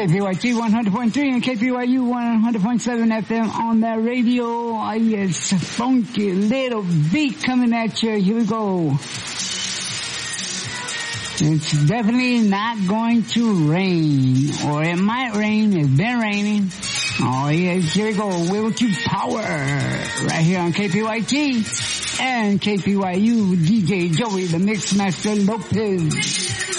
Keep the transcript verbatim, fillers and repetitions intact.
K P Y T one hundred point three and K P Y U one hundred point seven F M on that radio. Oh, yes, funky little beat coming at you. Here we go. It's definitely not going to rain, or it might rain. It's been raining. Oh, yes, here we go. Will to Power right here on K P Y T and K P Y U. D J Joey, the Mixmaster Lopez.